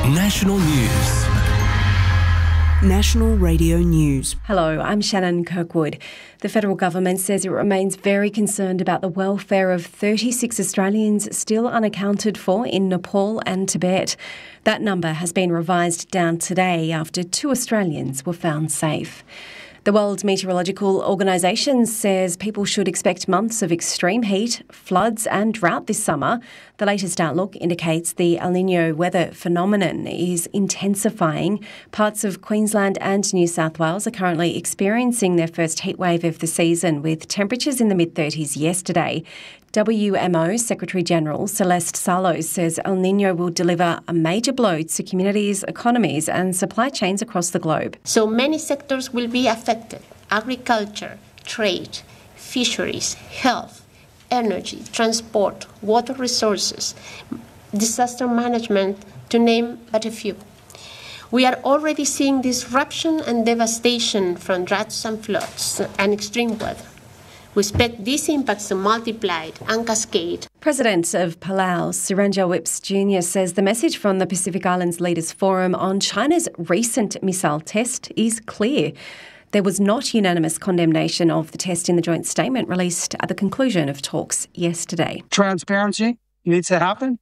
National News. National Radio News. Hello, I'm Shannon Kirkwood. The federal government says it remains very concerned about the welfare of 36 Australians still unaccounted for in Nepal and Tibet. That number has been revised down today after 2 Australians were found safe. The World Meteorological Organisation says people should expect months of extreme heat, floods and drought this summer. The latest outlook indicates the El Niño weather phenomenon is intensifying. Parts of Queensland and New South Wales are currently experiencing their first heatwave of the season, with temperatures in the mid-30s yesterday. WMO Secretary-General Celeste Sarlo says El Niño will deliver a major blow to communities, economies and supply chains across the globe. So many sectors will be affected: agriculture, trade, fisheries, health, energy, transport, water resources, disaster management, to name but a few. We are already seeing disruption and devastation from droughts and floods and extreme weather. We expect these impacts to multiply and cascade. President of Palau, Surendra Whips Jr. says the message from the Pacific Islands Leaders Forum on China's recent missile test is clear. There was not unanimous condemnation of the test in the joint statement released at the conclusion of talks yesterday. Transparency needs to happen.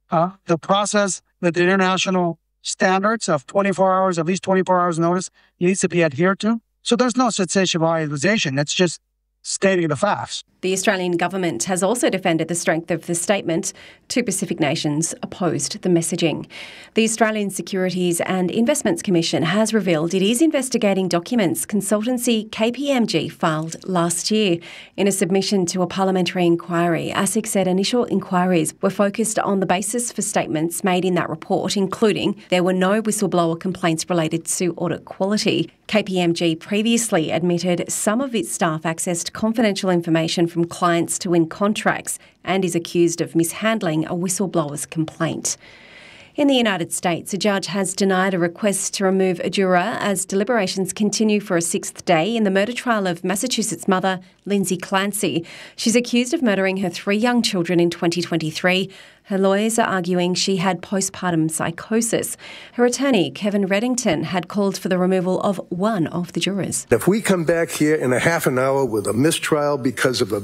The process with the international standards of 24 hours, at least 24 hours notice, needs to be adhered to. So there's no sensationalization. It's just stating the facts. The Australian government has also defended the strength of the statement. 2 Pacific nations opposed the messaging. The Australian Securities and Investments Commission has revealed it is investigating documents consultancy KPMG filed last year. In a submission to a parliamentary inquiry, ASIC said initial inquiries were focused on the basis for statements made in that report, including there were no whistleblower complaints related to audit quality. KPMG previously admitted some of its staff accessed confidential information from clients to win contracts and is accused of mishandling a whistleblower's complaint. In the United States, a judge has denied a request to remove a juror as deliberations continue for a 6th day in the murder trial of Massachusetts mother Lindsay Clancy. She's accused of murdering her 3 young children in 2023. Her lawyers are arguing she had postpartum psychosis. Her attorney, Kevin Reddington, had called for the removal of one of the jurors. If we come back here in a half an hour with a mistrial because of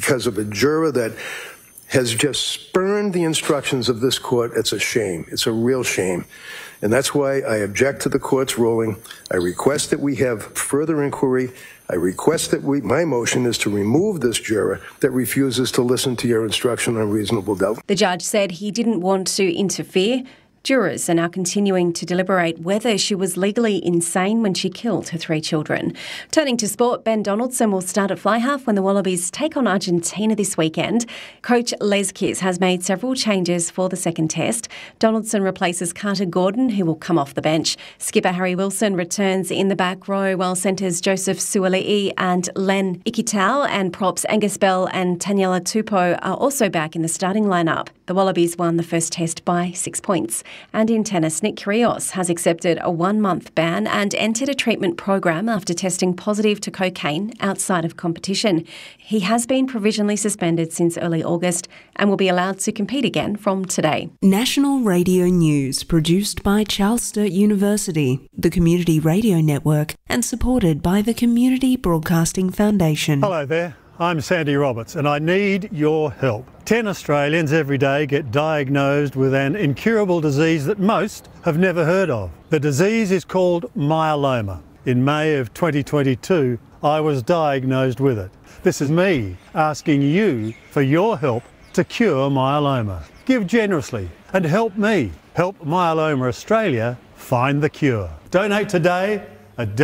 a juror that has just spurned the instructions of this court, it's a shame. It's a real shame. And that's why I object to the court's ruling. I request that we have further inquiry. I request that my motion is to remove this juror that refuses to listen to your instruction on reasonable doubt. The judge said he didn't want to interfere. Jurors are now continuing to deliberate whether she was legally insane when she killed her 3 children. Turning to sport, Ben Donaldson will start at fly half when the Wallabies take on Argentina this weekend. Coach Les Kiss has made several changes for the second test. Donaldson replaces Carter Gordon, who will come off the bench. Skipper Harry Wilson returns in the back row, while centres Joseph Suali'i and Len Ikitau and props Angus Bell and Taniela Tupou are also back in the starting lineup. The Wallabies won the first test by 6 points. And in tennis, Nick Kyrgios has accepted a 1-month ban and entered a treatment program after testing positive to cocaine outside of competition. He has been provisionally suspended since early August and will be allowed to compete again from today. National Radio News, produced by Charles Sturt University, the Community Radio Network, and supported by the Community Broadcasting Foundation. Hello there. I'm Sandy Roberts and I need your help. 10 Australians every day get diagnosed with an incurable disease that most have never heard of. The disease is called myeloma. In May of 2022, I was diagnosed with it. This is me asking you for your help to cure myeloma. Give generously and help me help Myeloma Australia find the cure. Donate today at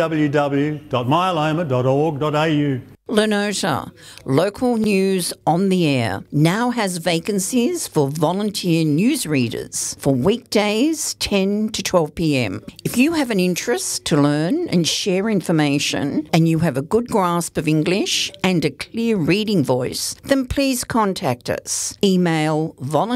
www.myeloma.org.au. Lenorsa, local news on the air, now has vacancies for volunteer newsreaders for weekdays 10 to 12 p.m. If you have an interest to learn and share information and you have a good grasp of English and a clear reading voice, then please contact us. Email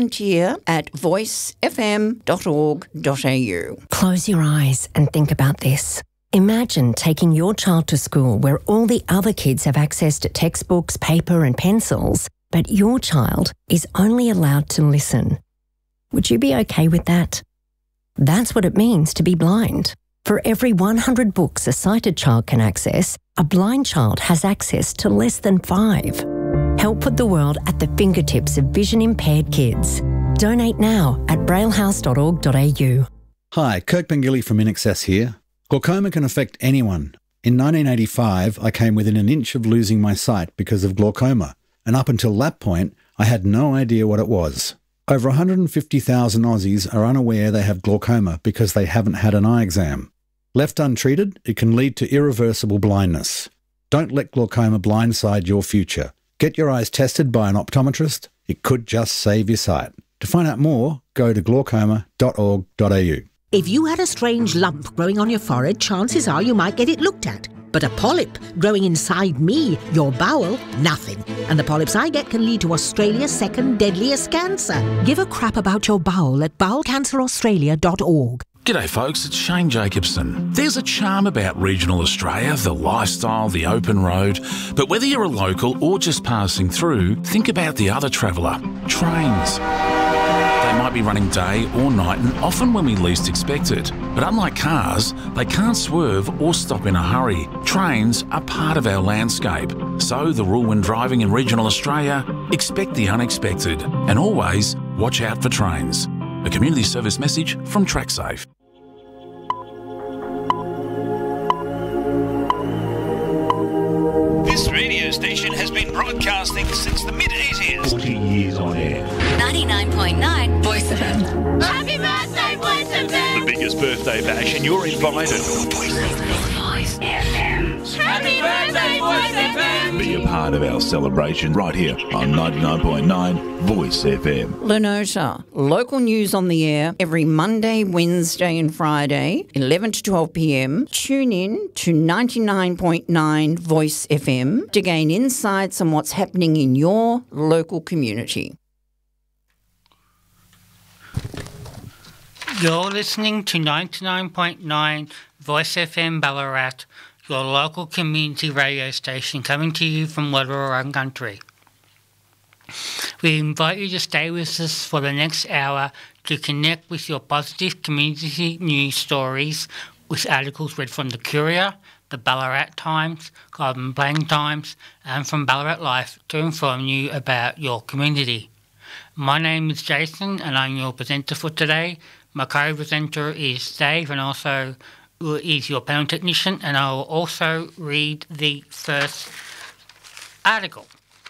volunteer@voicefm.org.au. Close your eyes and think about this. Imagine taking your child to school where all the other kids have access to textbooks, paper and pencils, but your child is only allowed to listen. Would you be okay with that? That's what it means to be blind. For every 100 books a sighted child can access, a blind child has access to less than 5. Help put the world at the fingertips of vision-impaired kids. Donate now at braillehouse.org.au. Hi, Kirk Bengilly from INXS here. Glaucoma can affect anyone. In 1985, I came within an inch of losing my sight because of glaucoma, and up until that point, I had no idea what it was. Over 150,000 Aussies are unaware they have glaucoma because they haven't had an eye exam. Left untreated, it can lead to irreversible blindness. Don't let glaucoma blindside your future. Get your eyes tested by an optometrist. It could just save your sight. To find out more, go to glaucoma.org.au. If you had a strange lump growing on your forehead, chances are you might get it looked at. But a polyp growing inside me, your bowel, nothing. And the polyps I get can lead to Australia's second deadliest cancer. Give a crap about your bowel at bowelcanceraustralia.org. G'day folks, it's Shane Jacobson. There's a charm about regional Australia, the lifestyle, the open road. But whether you're a local or just passing through, think about the other traveller, trains. They might be running day or night and often when we least expect it. But unlike cars, they can't swerve or stop in a hurry. Trains are part of our landscape. So the rule when driving in regional Australia, expect the unexpected and always watch out for trains. A community service message from TrackSafe. This radio station has been broadcasting since the mid-80s. 40 years on air. 99.9 Voice FM. Happy birthday, Voice FM! The biggest birthday bash, and you're invited. Voice FM. Happy birthday, Voice FM! Be a part of our celebration right here on 99.9 Voice FM. Lenota, local news on the air every Monday, Wednesday and Friday, 11 to 12 p.m. Tune in to 99.9 Voice FM to gain insights on what's happening in your local community. You're listening to 99.9 Voice FM Ballarat, your local community radio station coming to you from Wurrung Country. We invite you to stay with us for the next hour to connect with your positive community news stories with articles read from the Courier, the Ballarat Times, Golden Plain Times and from Ballarat Life to inform you about your community. My name is Jason and I'm your presenter for today. My co-presenter is Dave and also is your panel technician, and I will also read the first article.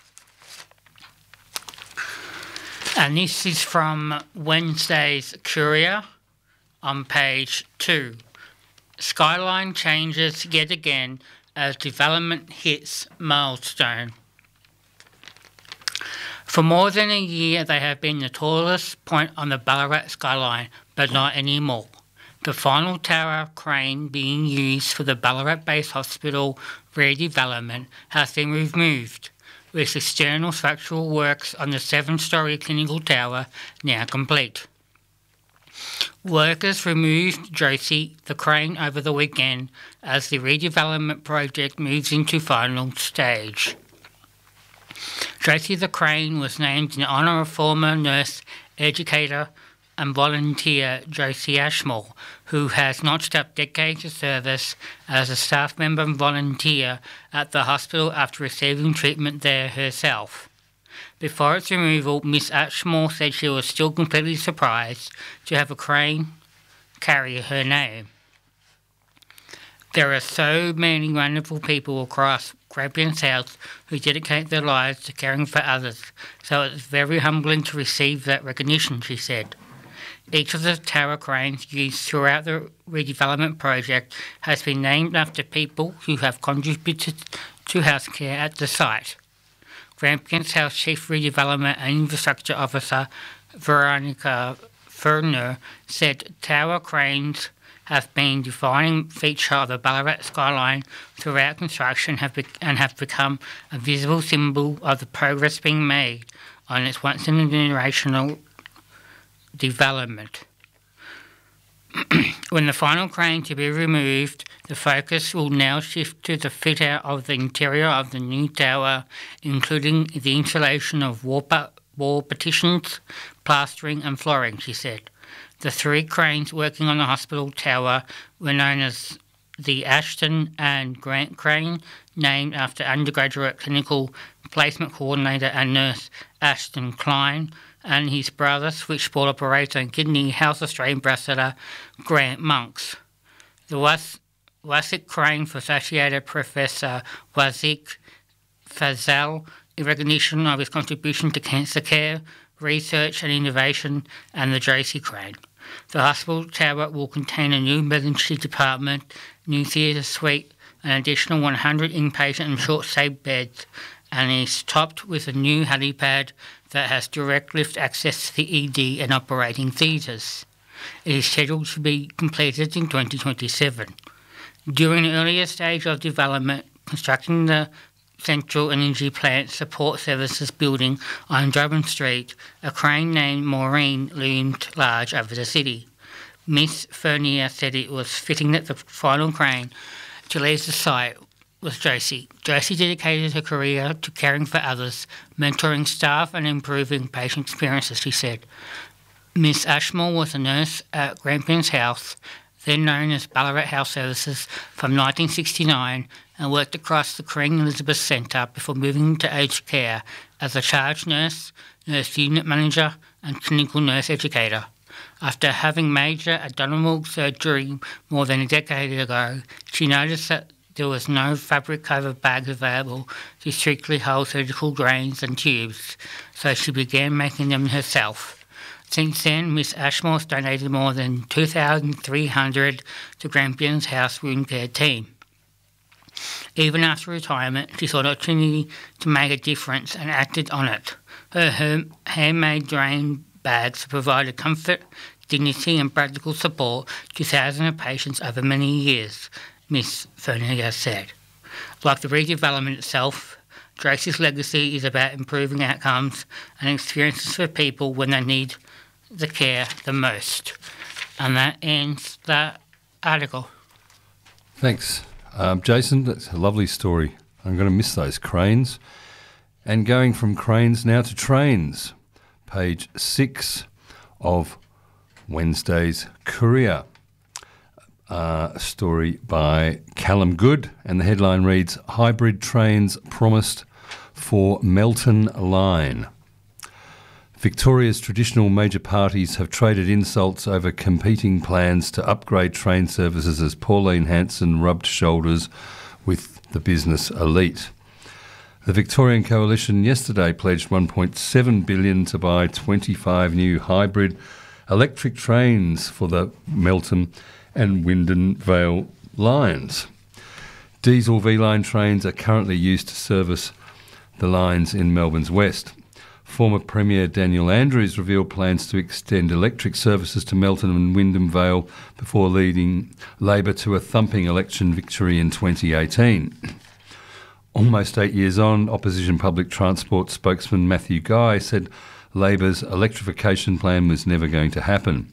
And this is from Wednesday's Courier on page 2. Skyline changes yet again as development hits milestone. For more than a year, they have been the tallest point on the Ballarat skyline, but not anymore. The final tower crane being used for the Ballarat Base Hospital redevelopment has been removed, with external structural works on the 7-storey clinical tower now complete. Workers removed Josie, the crane, over the weekend as the redevelopment project moves into final stage. Josie the crane was named in honour of former nurse, educator and volunteer Josie Ashmore, who has notched up decades of service as a staff member and volunteer at the hospital after receiving treatment there herself. Before its removal, Miss Ashmore said she was still completely surprised to have a crane carry her name. There are so many wonderful people across Grampian South who dedicate their lives to caring for others, so it's very humbling to receive that recognition, she said. Each of the tower cranes used throughout the redevelopment project has been named after people who have contributed to healthcare at the site. Grampian South Chief Redevelopment and Infrastructure Officer Veronica Furner said tower cranes have been a defining feature of the Ballarat skyline throughout construction and have become a visible symbol of the progress being made on its once-in-a-generational development. When the final crane to be removed, the focus will now shift to the fit-out of the interior of the new tower, including the installation of wall partitions, plastering and flooring, she said. The 3 cranes working on the hospital tower were known as the Ashton and Grant crane, named after undergraduate clinical placement coordinator and nurse Ashton Klein, and his brother, switchboard operator and Kidney Health Australia ambassador Grant Monks. The Wasik crane for Associated Professor Wasik Fazal in recognition of his contribution to cancer care, research and innovation, and the Josie crane. The hospital tower will contain a new emergency department, new theatre suite, an additional 100 inpatient and short-stay beds, and is topped with a new helipad that has direct lift access to the ED and operating theatres. It is scheduled to be completed in 2027. During the earlier stage of development, constructing the Central Energy Plant Support Services building on Drummond Street, a crane named Maureen loomed large over the city. Miss Fernier said it was fitting that the final crane to leave the site was Josie. Josie dedicated her career to caring for others, mentoring staff and improving patient experiences, she said. Miss Ashmore was a nurse at Grampians House, then known as Ballarat Health Services, from 1969 and worked across the Queen Elizabeth Centre before moving to aged care as a charge nurse, nurse unit manager and clinical nurse educator. After having major abdominal surgery more than a decade ago, she noticed that there was no fabric-covered bags available to strictly hold surgical drains and tubes, so she began making them herself. Since then, Miss Ashmore's donated more than 2,300 to Grampians House Wound Care team. Even after retirement, she saw an opportunity to make a difference and acted on it. Her handmade drain bags provided comfort, dignity and practical support to thousands of patients over many years, Ms. Fernier said. Like the redevelopment itself, Josie's legacy is about improving outcomes and experiences for people when they need the care the most. And that ends that article. Thanks. Jason, that's a lovely story. I'm going to miss those cranes. And going from cranes now to trains. Page 6 of Wednesday's Courier. A story by Callum Good, and the headline reads, Hybrid trains promised for Melton Line. Victoria's traditional major parties have traded insults over competing plans to upgrade train services as Pauline Hanson rubbed shoulders with the business elite. The Victorian Coalition yesterday pledged $1.7 billion to buy 25 new hybrid electric trains for the Melton and Wyndham Vale lines. Diesel V-Line trains are currently used to service the lines in Melbourne's west. Former Premier Daniel Andrews revealed plans to extend electric services to Melton and Wyndham Vale before leading Labor to a thumping election victory in 2018. Almost 8 years on, opposition public transport spokesman Matthew Guy said Labor's electrification plan was never going to happen.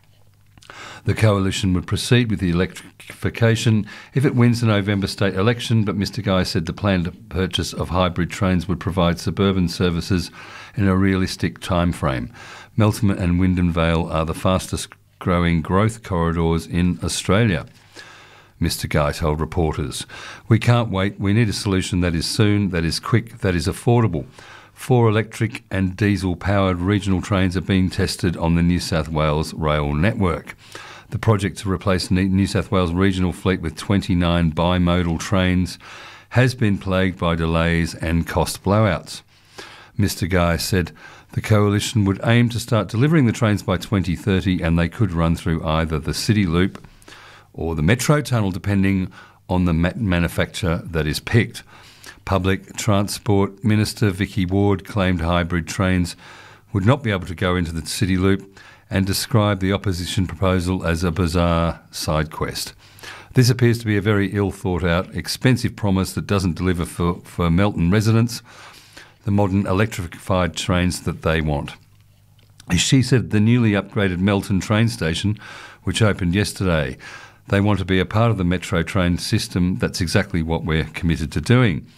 The coalition would proceed with the electrification if it wins the November state election, but Mr Guy said the planned purchase of hybrid trains would provide suburban services in a realistic time frame. Melton and Wyndham Vale are the fastest growing growth corridors in Australia, Mr Guy told reporters. We can't wait. We need a solution that is soon, that is quick, that is affordable. 4 electric and diesel-powered regional trains are being tested on the New South Wales rail network. The project to replace New South Wales regional fleet with 29 bimodal trains has been plagued by delays and cost blowouts. Mr Guy said the coalition would aim to start delivering the trains by 2030 and they could run through either the City Loop or the Metro Tunnel, depending on the manufacturer that is picked. Public Transport Minister Vicky Ward claimed hybrid trains would not be able to go into the City Loop and described the opposition proposal as a bizarre side quest. This appears to be a very ill-thought-out, expensive promise that doesn't deliver for Melton residents the modern electrified trains that they want. She said the newly upgraded Melton train station, which opened yesterday, they want to be a part of the metro train system. That's exactly what we're committed to doing.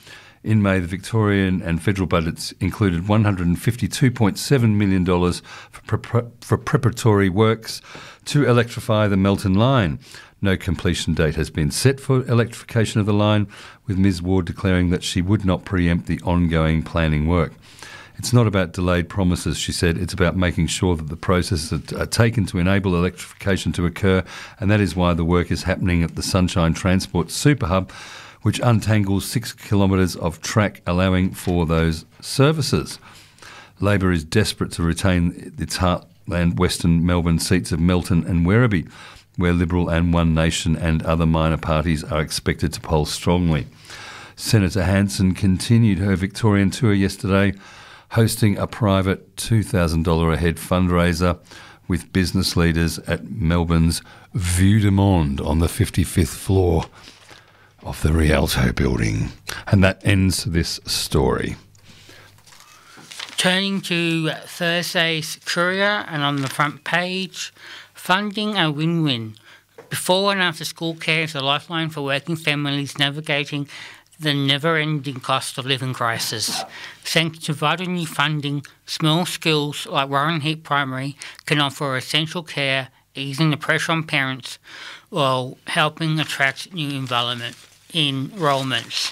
In May, the Victorian and federal budgets included $152.7 million for preparatory works to electrify the Melton line. No completion date has been set for electrification of the line, with Ms Ward declaring that she would not preempt the ongoing planning work. It's not about delayed promises, she said. It's about making sure that the processes are taken to enable electrification to occur, and that is why the work is happening at the Sunshine Transport Super Hub, which untangles 6 kilometres of track, allowing for those services. Labor is desperate to retain its heartland Western Melbourne seats of Melton and Werribee, where Liberal and One Nation and other minor parties are expected to poll strongly. Senator Hanson continued her Victorian tour yesterday, hosting a private $2,000 a head fundraiser with business leaders at Melbourne's Vue de Monde on the 55th floor of the Rialto building. And that ends this story. Turning to Thursday's Courier, and on the front page, funding a win-win. Before and after school care is a lifeline for working families navigating the never-ending cost of living crisis. Thanks to vital new funding, small schools like Warren Heap Primary can offer essential care, easing the pressure on parents while helping attract new enrolments.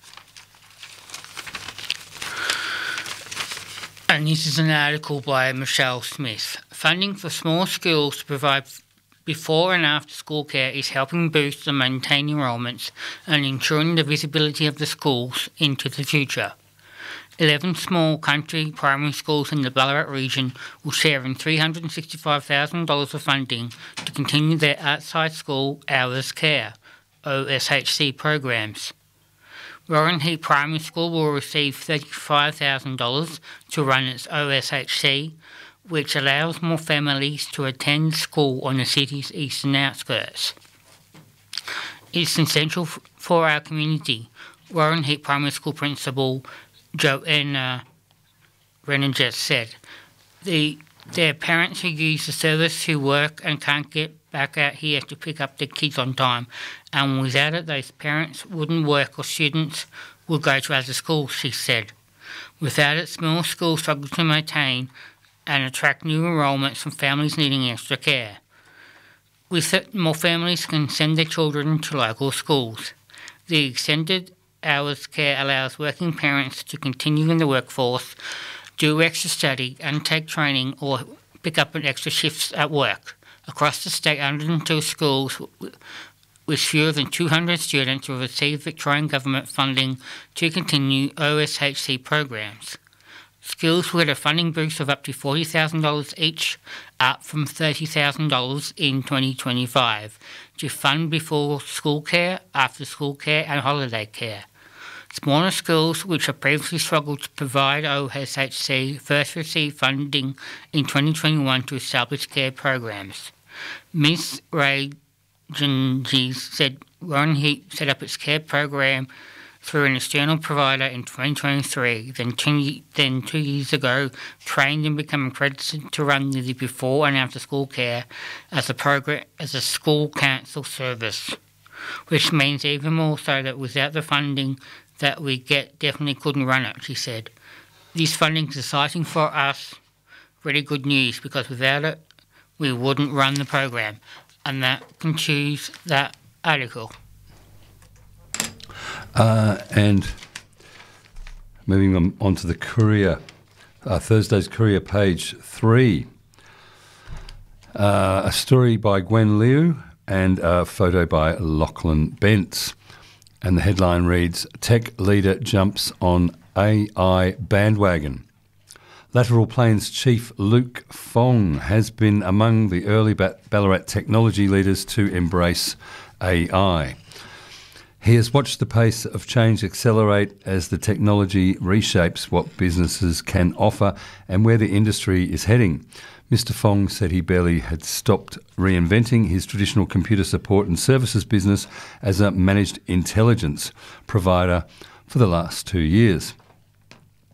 And this is an article by Michelle Smith. Funding for small schools to provide before and after school care is helping boost and maintain enrolments and ensuring the visibility of the schools into the future. 11 small country primary schools in the Ballarat region will share in $365,000 of funding to continue their outside school hours care, OSHC programs. Warren Heap Primary School will receive $35,000 to run its OSHC, which allows more families to attend school on the city's eastern outskirts. It's essential for our community, Warren Heap Primary School Principal Joanna Reneget said. Their parents who use the service who work and can't get back out here to pick up their kids on time, and without it those parents wouldn't work or students would go to other schools, she said. Without it, small schools struggle to maintain and attract new enrolments from families needing extra care. With it, more families can send their children to local schools. The extended hours care allows working parents to continue in the workforce, do extra study, undertake training, or pick up an extra shifts at work. Across the state, 102 schools with fewer than 200 students will receive Victorian Government funding to continue OSHC programs. Schools will get a funding boost of up to $40,000 each, up from $30,000 in 2025, to fund before school care, after school care and holiday care. Smaller schools, which have previously struggled to provide OSHC, first received funding in 2021 to establish care programs. Ms. Ray Genges said Warren Heap set up its care program through an external provider in 2023, then 2 years ago trained and became accredited to run the before and after school care as a school council service, which means even more so that without the funding that we get, definitely couldn't run it, she said. This funding is exciting for us, really good news, because without it, we wouldn't run the program. And that concludes that article. And moving on to the Courier, Thursday's Courier, page 3. A story by Gwen Liu and a photo by Lachlan Bentz. And the headline reads, Tech Leader Jumps on AI Bandwagon. Lateral Plains Chief Luke Fong has been among the early Ballarat technology leaders to embrace AI. He has watched the pace of change accelerate as the technology reshapes what businesses can offer and where the industry is heading. Mr. Fong said he barely had stopped reinventing his traditional computer support and services business as a managed intelligence provider for the last 2 years.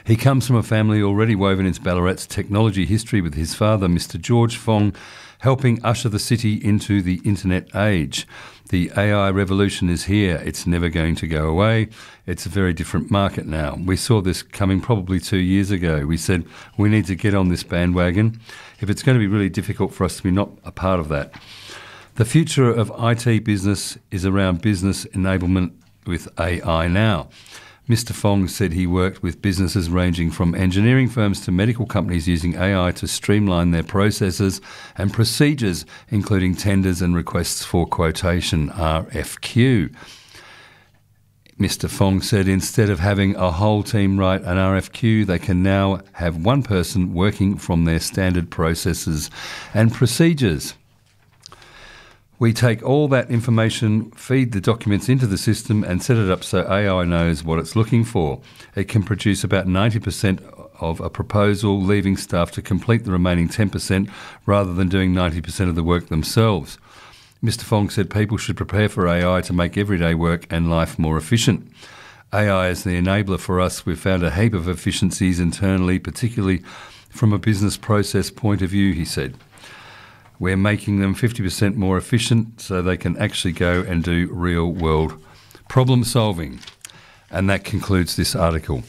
He comes from a family already woven into Ballarat's technology history, with his father, Mr. George Fong, helping usher the city into the internet age. The AI revolution is here. It's never going to go away. It's a very different market now. We saw this coming probably 2 years ago. We said we need to get on this bandwagon if it's going to be really difficult for us to be not a part of that. The future of IT business is around business enablement with AI now. Mr. Fong said he worked with businesses ranging from engineering firms to medical companies using AI to streamline their processes and procedures, including tenders and requests for quotation, RFQ. Mr. Fong said instead of having a whole team write an RFQ, they can now have one person working from their standard processes and procedures. We take all that information, feed the documents into the system and set it up so AI knows what it's looking for. It can produce about 90% of a proposal, leaving staff to complete the remaining 10% rather than doing 90% of the work themselves. Mr. Fong said people should prepare for AI to make everyday work and life more efficient. AI is the enabler for us. We've found a heap of efficiencies internally, particularly from a business process point of view, he said. We're making them 50% more efficient so they can actually go and do real-world problem solving. And that concludes this article.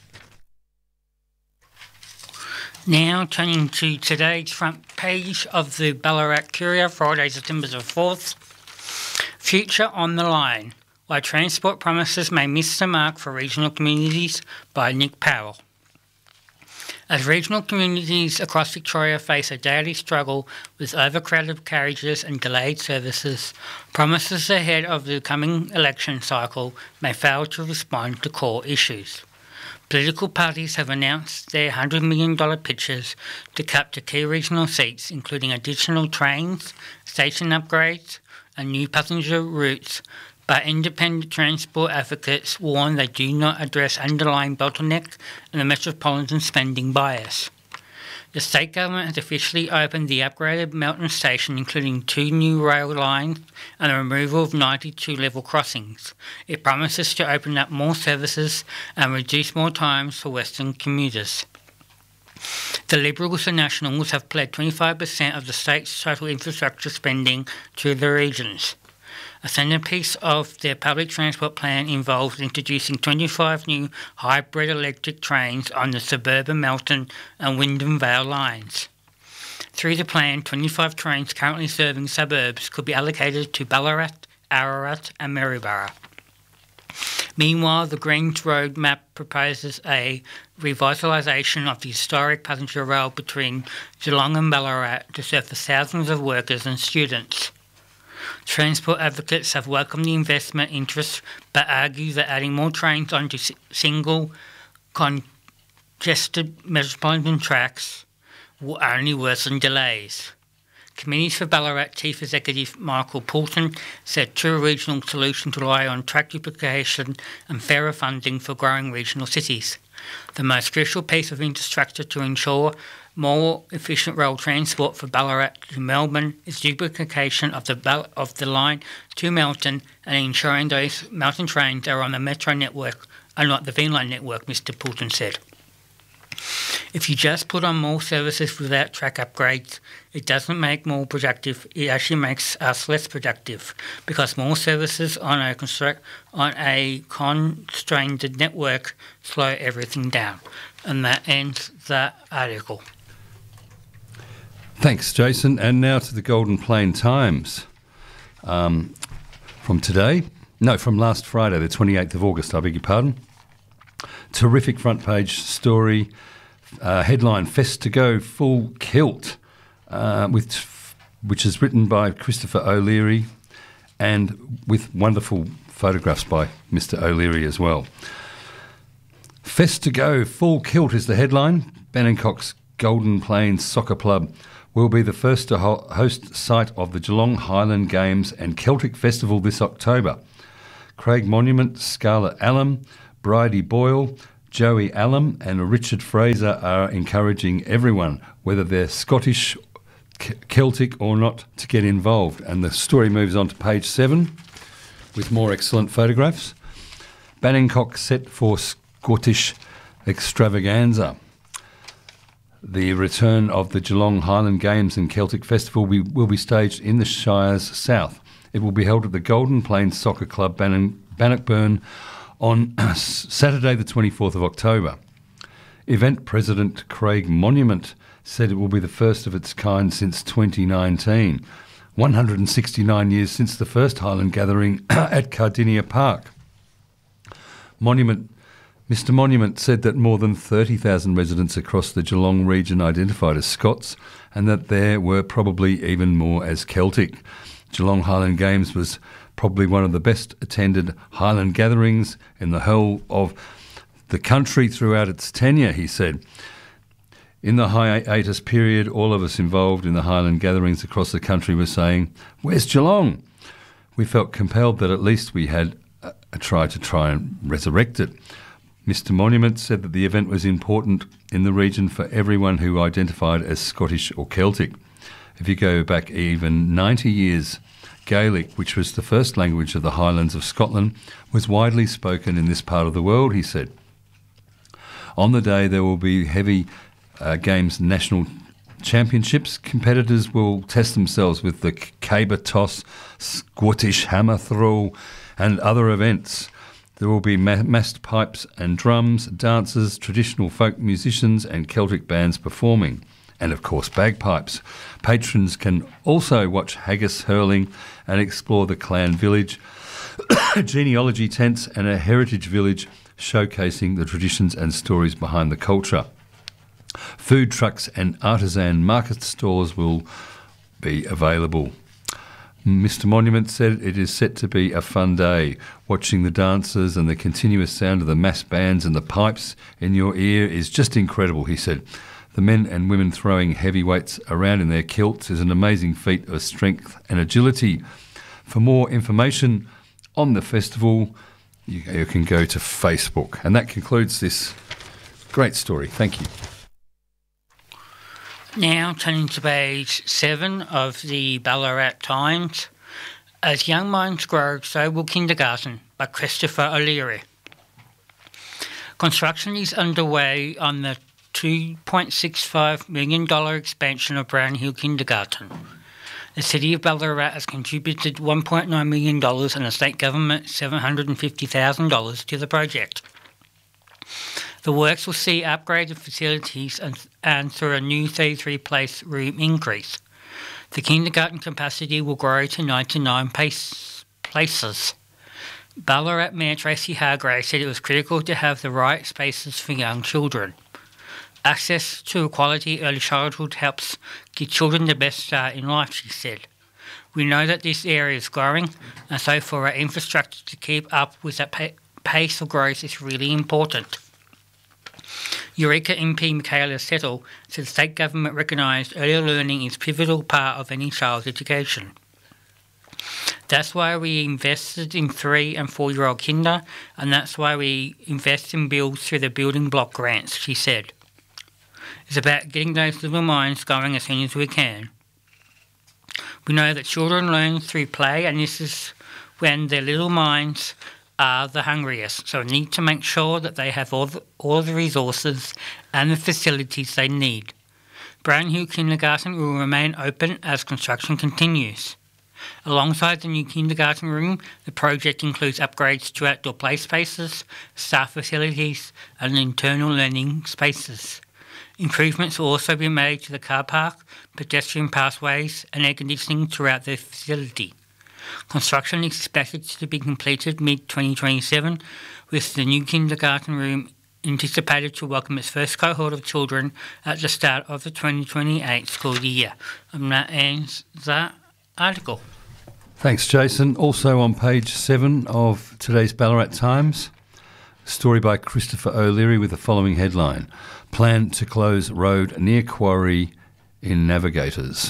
Now turning to today's front page of the Ballarat Courier, Friday, September the 4th. Future on the Line, Why Transport Promises May Miss the Mark for Regional Communities by Nick Powell. As regional communities across Victoria face a daily struggle with overcrowded carriages and delayed services, promises ahead of the coming election cycle may fail to respond to core issues. Political parties have announced their $100 million pitches to capture key regional seats, including additional trains, station upgrades and new passenger routes, but independent transport advocates warn they do not address underlying bottlenecks and the metropolitan spending bias. The state government has officially opened the upgraded Melton station, including 2 new rail lines and the removal of 92 level crossings. It promises to open up more services and reduce more times for Western commuters. The Liberals and Nationals have pledged 25% of the state's total infrastructure spending to the regions. A centrepiece of their public transport plan involves introducing 25 new hybrid electric trains on the suburban Melton and Wyndham Vale lines. Through the plan, 25 trains currently serving suburbs could be allocated to Ballarat, Ararat and Maryborough. Meanwhile, the Greens Road map proposes a revitalisation of the historic passenger rail between Geelong and Ballarat to serve for thousands of workers and students. Transport advocates have welcomed the investment interest but argue that adding more trains onto single congested metropolitan tracks will only worsen delays. Committees for Ballarat Chief Executive Michael Poulton said true regional solutions rely on track duplication and fairer funding for growing regional cities. The most crucial piece of infrastructure to ensure more efficient rail transport for Ballarat to Melbourne is duplication of the line to Melton and ensuring those Melton trains are on the Metro network and not the V-Line network, Mr Poulton said. If you just put on more services without track upgrades, it doesn't make more productive, it actually makes us less productive because more services on a constrained network slow everything down. And that ends that article. Thanks, Jason. And now to the Golden Plain Times. From last Friday, the 28th of August, I beg your pardon. Terrific front page story. Headline, Fest to Go Full Kilt, which is written by Christopher O'Leary and with wonderful photographs by Mr O'Leary as well. Fest to Go Full Kilt is the headline. Banningcock's Golden Plains Soccer Club will be the first to host site of the Geelong Highland Games and Celtic Festival this October. Craig Monument, Scarlett Allen, Bridie Boyle, Joey Allen and Richard Fraser are encouraging everyone, whether they're Scottish, Celtic or not, to get involved. And the story moves on to page 7 with more excellent photographs. Banningcock set for Scottish extravaganza. The return of the Geelong Highland Games and Celtic Festival will be staged in the Shire's south. It will be held at the Golden Plains Soccer Club, Bannockburn, on Saturday the 24th of October. Event President Craig Monument said it will be the first of its kind since 2019, 169 years since the first Highland gathering at Cardinia Park. Mr Monument said that more than 30,000 residents across the Geelong region identified as Scots and that there were probably even more as Celtic. Geelong Highland Games was probably one of the best attended Highland gatherings in the whole of the country throughout its tenure, he said. In the hiatus period, all of us involved in the Highland gatherings across the country were saying, "Where's Geelong?" We felt compelled that at least we had a try and resurrect it. Mr Monument said that the event was important in the region for everyone who identified as Scottish or Celtic. If you go back even 90 years, Gaelic, which was the first language of the Highlands of Scotland, was widely spoken in this part of the world, he said. On the day there will be heavy games national championships. Competitors will test themselves with the caber toss, Scottish hammer throw and other events. There will be massed pipes and drums, dancers, traditional folk musicians and Celtic bands performing, and of course bagpipes. Patrons can also watch haggis hurling and explore the clan village, genealogy tents and a heritage village showcasing the traditions and stories behind the culture. Food trucks and artisan market stores will be available. Mr Monument said it is set to be a fun day. Watching the dancers and the continuous sound of the mass bands and the pipes in your ear is just incredible, he said. The men and women throwing heavy weights around in their kilts is an amazing feat of strength and agility. For more information on the festival, you can go to Facebook. And that concludes this great story. Thank you. Now turning to page 7 of the Ballarat Times. As Young Minds Grow, So Will Kindergarten by Christopher O'Leary. Construction is underway on the $2.65 million expansion of Brown Hill Kindergarten. The City of Ballarat has contributed $1.9 million and the State Government $750,000 to the project. The works will see upgraded facilities and through a new 33-place room increase. The kindergarten capacity will grow to 99 places. Ballarat Mayor Tracy Hargrave said it was critical to have the right spaces for young children. Access to a quality early childhood helps give children the best start in life, she said. We know that this area is growing, and so for our infrastructure to keep up with that pace of growth is really important. Eureka MP Michaela Settle said the state government recognised early learning is a pivotal part of any child's education. That's why we invested in 3 and 4-year-old kinder, and that's why we invest in builds through the building block grants, she said. It's about getting those little minds going as soon as we can. We know that children learn through play, and this is when their little minds are the hungriest, so we need to make sure that they have all the resources and the facilities they need. Brown Hill Kindergarten will remain open as construction continues. Alongside the new kindergarten room, the project includes upgrades to outdoor play spaces, staff facilities and internal learning spaces. Improvements will also be made to the car park, pedestrian pathways and air conditioning throughout the facility. Construction is expected to be completed mid-2027, with the new kindergarten room anticipated to welcome its first cohort of children at the start of the 2028 school year. And that ends that article. Thanks, Jason. Also on page 7 of today's Ballarat Times, a story by Christopher O'Leary with the following headline: Plan to close road near quarry in Navigators.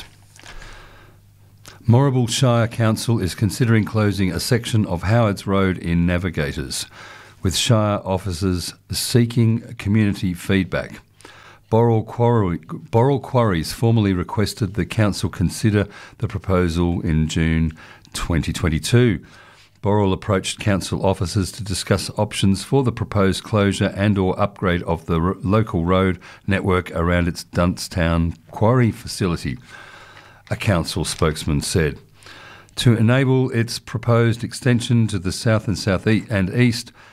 Moorabool Shire Council is considering closing a section of Howards Road in Navigators, with Shire officers seeking community feedback. Boral Quarries formally requested the council consider the proposal in June 2022. Boral approached council officers to discuss options for the proposed closure and or upgrade of the local road network around its Duntstown quarry facility, a council spokesman said. To enable its proposed extension to the south and southeast and east,